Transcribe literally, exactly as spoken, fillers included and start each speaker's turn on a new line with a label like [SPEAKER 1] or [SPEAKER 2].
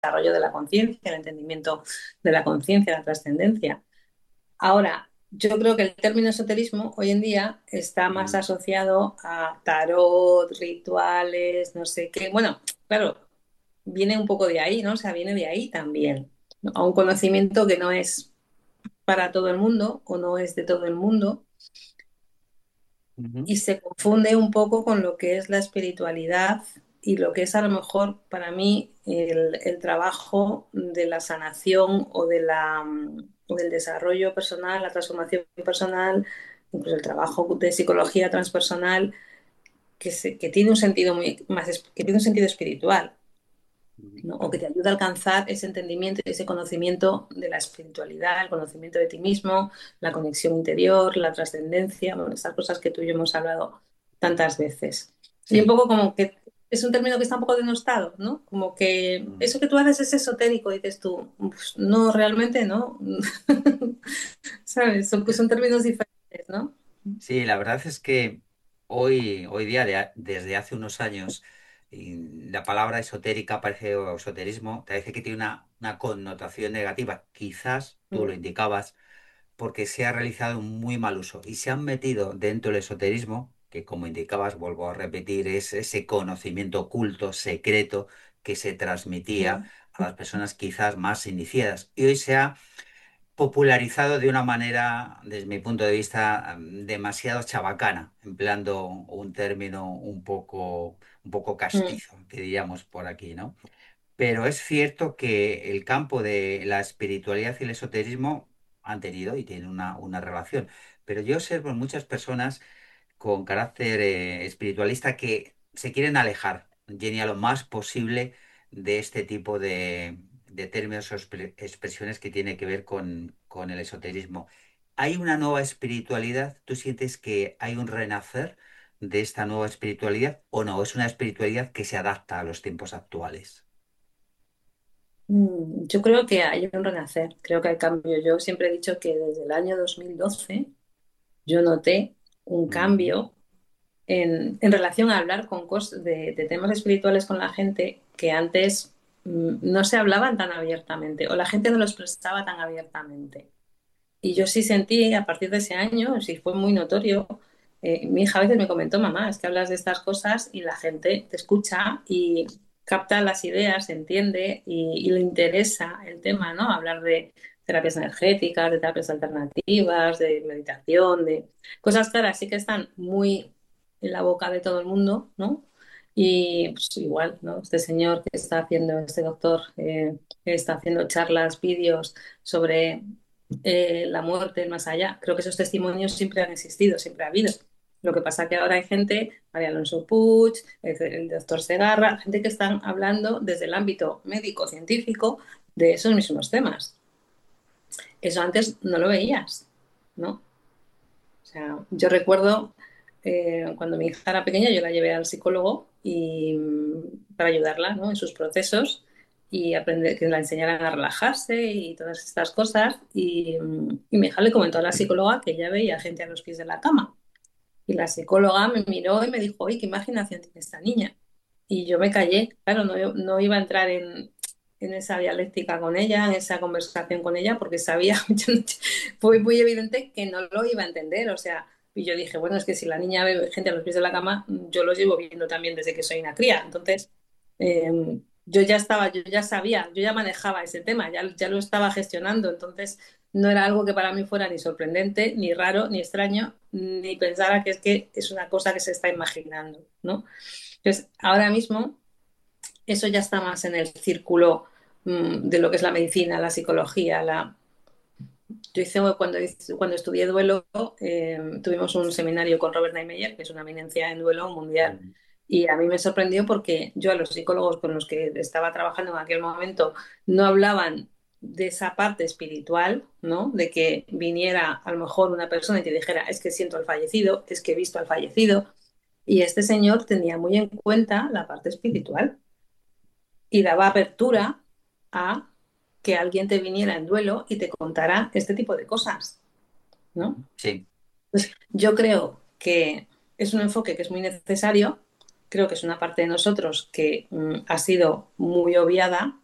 [SPEAKER 1] desarrollo de la conciencia, el entendimiento de la conciencia, la trascendencia. Ahora, yo creo que el término esoterismo hoy en día está más
[SPEAKER 2] Mm,
[SPEAKER 1] asociado a tarot, rituales, no sé qué. Bueno, claro, viene un poco de ahí, ¿no? O sea, viene de ahí también, ¿no? A un conocimiento que no es para todo el mundo o no es de todo el mundo
[SPEAKER 2] ujú,
[SPEAKER 1] y se confunde un poco con lo que es la espiritualidad y lo que es a lo mejor para mí el, el trabajo de la sanación o, de la, o del desarrollo personal, la transformación personal, incluso el trabajo de psicología transpersonal, que, se, que tiene un sentido muy más, que tiene un sentido espiritual,
[SPEAKER 2] ujú.
[SPEAKER 1] ¿no? O que te ayuda a alcanzar ese entendimiento, ese conocimiento de la espiritualidad, el conocimiento de ti mismo, la conexión interior, la trascendencia, bueno, estas cosas que tú y yo hemos hablado tantas veces. Y un
[SPEAKER 2] Sí.
[SPEAKER 1] poco como que es un término que está un poco denostado, ¿no? Como que
[SPEAKER 2] Mm.
[SPEAKER 1] eso que tú haces es esotérico, dices tú, pues, no, realmente no, ¿sabes? Son, son términos diferentes, ¿no?
[SPEAKER 2] Sí, la verdad es que hoy, hoy día, de a- desde hace unos años, y la palabra esotérica parece, o esoterismo, parece que tiene una, una connotación negativa. Quizás tú
[SPEAKER 1] Mm,
[SPEAKER 2] lo indicabas, porque se ha realizado un muy mal uso y se han metido dentro del esoterismo, que como indicabas, vuelvo a repetir, es ese conocimiento oculto, secreto, que se transmitía
[SPEAKER 1] mm,
[SPEAKER 2] a las personas quizás más iniciadas. Y hoy se ha popularizado de una manera, desde mi punto de vista, mm, demasiado chabacana, empleando un término un poco, un poco
[SPEAKER 1] mm,
[SPEAKER 2] castizo, que diríamos por aquí, ¿no? Pero es cierto que el campo de la espiritualidad y el esoterismo han tenido y tienen una, una relación. Pero yo observo en muchas personas con carácter eh, espiritualista que se quieren alejar, Jenny, a lo más posible de este tipo de, de términos o expre- expresiones que tiene que ver con, con el esoterismo. ¿Hay una nueva espiritualidad? ¿Tú sientes que hay un renacer de esta nueva espiritualidad o no? ¿Es una espiritualidad que se adapta a los tiempos actuales?
[SPEAKER 1] mm. Yo creo que hay un renacer, creo que hay cambio. Yo siempre he dicho que desde el año dos mil doce yo noté un
[SPEAKER 2] Ujú,
[SPEAKER 1] cambio en, en relación a hablar con cos- de, de temas espirituales con la gente que antes mm, no se hablaban tan abiertamente o la gente no lo expresaba tan abiertamente. Y yo sí sentí a partir de ese año, sí fue muy notorio. Eh, mi hija a veces me comentó, mamá, es que hablas de estas cosas y la gente te escucha y capta las ideas, entiende y, y le interesa el tema, ¿no? Hablar de terapias energéticas, de terapias alternativas, de meditación, de cosas claras, sí que están muy en la boca de todo el mundo, ¿no? Y pues igual, ¿no? Este señor que está haciendo, este doctor, eh, que está haciendo charlas, vídeos sobre eh, la muerte, el más allá. Creo que esos testimonios siempre han existido, siempre ha habido. Lo que pasa que ahora hay gente, María Alonso Puig, el, el doctor Segarra, gente que están hablando desde el ámbito médico-científico de esos mismos temas. Eso antes no lo veías, ¿no? O sea, yo recuerdo eh, cuando mi hija era pequeña, yo la llevé al psicólogo y, mm, para ayudarla, ¿no? En sus procesos y aprender, que la enseñaran a relajarse y todas estas cosas. Y, mm, y mi hija le comentó a la psicóloga que ella veía gente a los pies de la cama. Y la psicóloga me miró y me dijo, oye, ¿qué imaginación tiene esta niña? Y yo me callé, claro, no, no iba a entrar en, en esa dialéctica con ella, en esa conversación con ella, porque sabía, fue muy evidente que no lo iba a entender, o sea, y yo dije, bueno, es que si la niña ve gente a los pies de la cama, yo los llevo viendo también desde que soy una cría, entonces eh, yo ya estaba, yo ya sabía, yo ya manejaba ese tema, ya, ya lo estaba gestionando, entonces no era algo que para mí fuera ni sorprendente, ni raro, ni extraño, ni pensara que es que es una cosa que se está imaginando, ¿no? Entonces, ahora mismo eso ya está más en el círculo mmm, de lo que es la medicina, la psicología, la... Yo hice, cuando, hice- cuando estudié duelo, eh, tuvimos un seminario con Robert Neimeyer, que es una eminencia en duelo mundial.
[SPEAKER 2] ujú,
[SPEAKER 1] Y a mí me sorprendió porque yo a los psicólogos con los que estaba trabajando en aquel momento no hablaban de esa parte espiritual, ¿no? De que viniera a lo mejor una persona y te dijera, es que siento al fallecido, es que he visto al fallecido. Y este señor tenía muy en cuenta la parte espiritual y daba apertura a que alguien te viniera en duelo y te contara este tipo de cosas, ¿no?
[SPEAKER 2] ujú. Sí.
[SPEAKER 1] Pues yo creo que es un enfoque que es muy necesario, creo que es una parte de nosotros que mm, ha sido muy obviada